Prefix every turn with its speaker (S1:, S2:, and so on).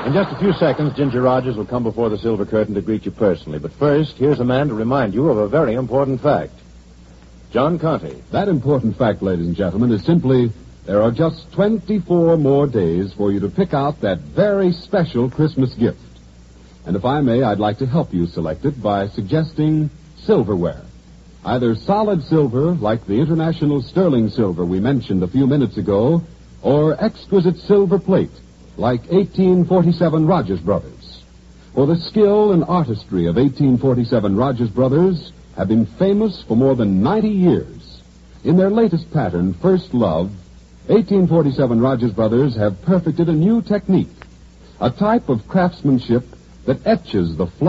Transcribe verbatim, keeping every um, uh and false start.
S1: In just a few seconds, Ginger Rogers will come before the silver curtain to greet you personally. But first, here's a man to remind you of a very important fact. John Conte.
S2: That important fact, ladies and gentlemen, is simply there are just twenty-four more days for you to pick out that very special Christmas gift. And if I may, I'd like to help you select it by suggesting silverware. Either solid silver, like the international sterling silver we mentioned a few minutes ago, or exquisite silver plate, like eighteen forty-seven Rogers Brothers. For the skill and artistry of eighteen forty-seven Rogers Brothers have been famous for more than ninety years. In their latest pattern, First Love, eighteen forty-seven Rogers Brothers have perfected a new technique, a type of craftsmanship that etches the